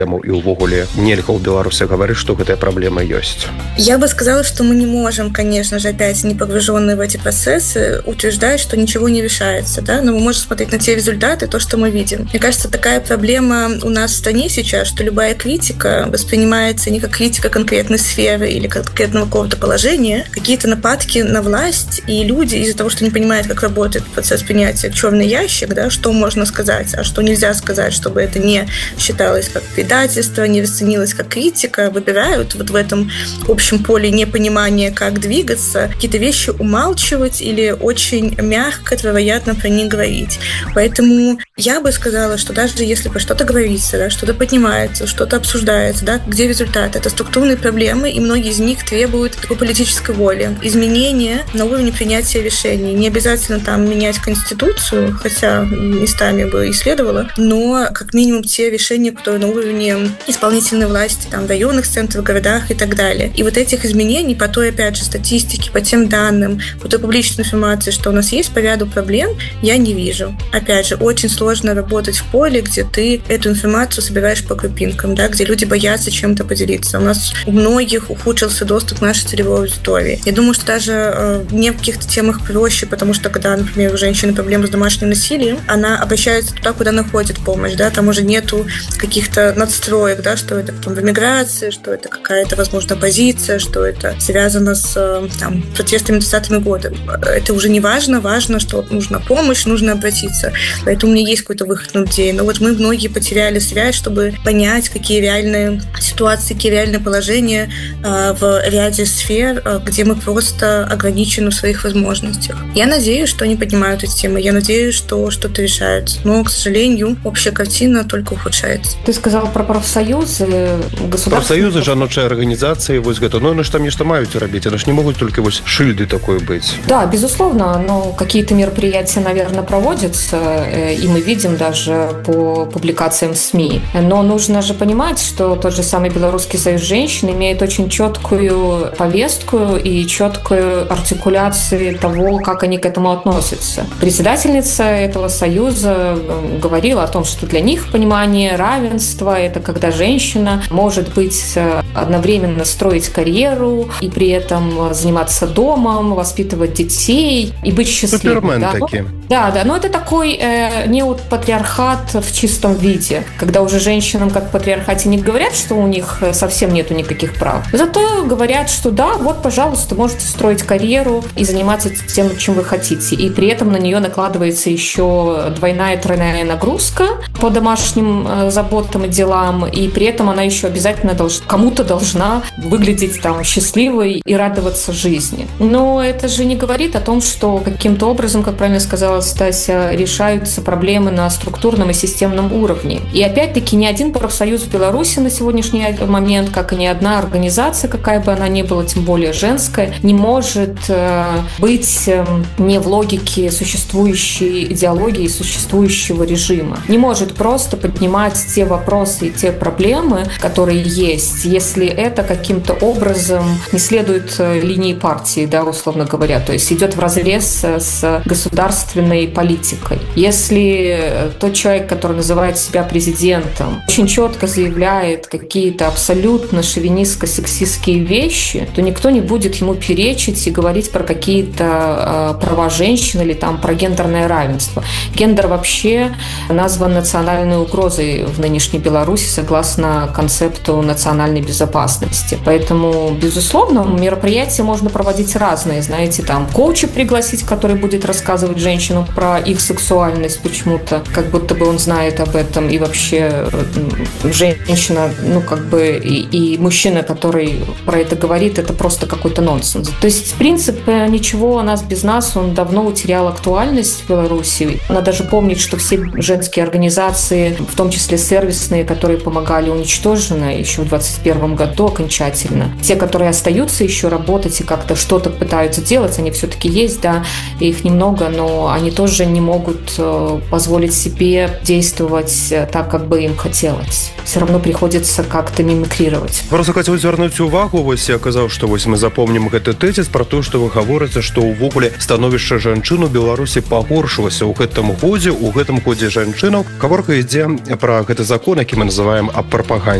і ўвогуле нельга ў Беларуси говорить, что гэтая проблема есть? Я бы сказала, что мы не можем, конечно же, опять не погруженные в эти процессы, утверждать, что ничего не решается, да, но мы можем смотреть на те результаты, то, что мы видим. Мне кажется, такая проблема у нас в стране сейчас, что любая критика воспринимается не как критика конкретной сферы или конкретного какого-то положения, какие-то нападки на власть, и люди из-за того, что не понимают, как работает процесс принятия, черный ящик, да, что можно сказать, а что нельзя сказать, чтобы это не считалось как предательство, не расценилось как критика, выбирают вот в этом общем поле непонимания, как двигаться, какие-то вещи умалчивать или очень мягко, вероятно, про них говорить. Поэтому я бы сказала, что даже если про что-то говорится, да, что-то поднимается, что-то обсуждается, да, где результат? Это структурные проблемы, и многие из них требуют такой политической воли, изменения на уровне принятия решений. Не обязательно там менять Конституцию, хотя местами бы и следовало, но как минимум те решения, которые на уровне исполнительной власти, там, в районных центрах, городах и так далее. И вот этих изменений по той, опять же, статистике, по тем данным, по той публичной информации, что у нас есть по ряду проблем, я не вижу. Опять же, очень сложно работать в поле, где ты эту информацию собираешь по крупинкам, да, где люди боятся чем-то поделиться. У нас у многих ухудшился доступ к нашей целевой аудитории. Я думаю, что даже не в каких-то темах проще, потому что когда, например, у женщины проблемы с домашним насилием, она обращается туда, куда находит помощь, да, там уже нету каких-то надстроек, да, что это там в эмиграции, что это какая-то, возможно, позиция, что это связано с там, протестами 20-ми годами. Это уже не важно, важно, что нужна помощь, нужно обратиться. Поэтому у меня есть какой-то выход на людей. Но вот мы многие потеряли связь, чтобы понять, какие реальные ситуации, какие реальные положения в ряде сфер, где мы просто ограничены в своих возможностях. Я надеюсь, что они поднимают эти темы. Я надеюсь, что что-то решают. Но, к сожалению, общая картина только ухудшается. Ты сказал про профсоюзы, профсоюзы, жаночыя организации, вот это, но они же там нечто мают робить, они же не могут только вот шильды такой быть. Да, безусловно, но какие-то мероприятия, наверное, проводятся, и мы видим даже по публикациям СМИ. Но нужно же понимать, что тот же самый Белорусский союз женщин имеет очень четкую повестку и четкую артикуляцию того, как они к этому относятся. Председательница этого союза говорила о том, что для них понимание равенства – это когда женщина может быть одновременно строить карьеру и при этом заниматься домом, воспитывать детей и быть счастливой. Супермен таки. Да, но это такой неопатриархат в чистом виде, когда уже женщинам, как в патриархате, не говорят, что у них совсем нету никаких прав. Зато говорят, что да, вот, пожалуйста, можете строить карьеру и заниматься тем, чем вы хотите. И при этом на нее накладывается еще двойная, тройная нагрузка по домашним заботам и делам, и при этом она еще обязательно кому-то должна выглядеть там счастливой и радоваться жизни. Но это же не говорит о том, что каким-то образом, как правильно сказала Стася, решаются проблемы на структурном и системном уровне. И опять-таки ни один профсоюз в Беларуси на сегодняшний момент, как и ни одна организация, какая бы она ни была, тем более женская, не может быть не в логике существующей идеологии, существующего режима. Не может просто поднимать те вопросы и те проблемы, которые есть, если это каким-то образом не следует линии партии, да, условно говоря, то есть идет вразрез с государственной политикой. Если тот человек, который называет себя президентом, очень четко заявляет какие-то абсолютно шовинистско-сексистские вещи, то никто не будет ему перечить и говорить про какие-то права женщин или там про гендерное равенство. Гендер вообще назван национальной угрозой в нынешней Беларуси согласно концепту национальной безопасности. Поэтому, безусловно, мероприятия можно проводить разные. Знаете, там коуча пригласить, который будет рассказывать женщинам про их сексуальность почему-то, как будто бы он знает об этом, и вообще женщина, и мужчина, который про это говорит, это просто какой-то нонсенс. То есть принцип «ничего о нас без нас», он давно утерял актуальность в Беларуси. Надо даже помнить, что все женские организации, в том числе сервисные, которые помогали, уничтожены еще в 2021 году окончательно. Те, которые остаются еще работать и как-то что-то пытаются делать, они все-таки есть, да, их немного, но они тоже не могут позволить себе действовать так, как бы им хотелось. Все равно приходится как-то мимикрировать. Просто хотел звернуть увагу, вось я казаў, што вось мы запомнім гэты тэзіс про то, што вы гаворыце, што ўвогуле становішча жанчын у Беларусі пагоршылася ў гэтым годзе жанчынаў. Гаворка ідзе пра гэты закон, які мы называем о пропаганде